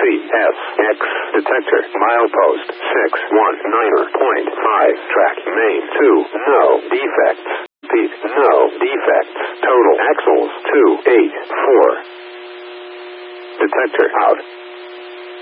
CSX detector. Milepost 619.5. Track main 2. No defects. Pete, no defects. Total axles 284. Detector out.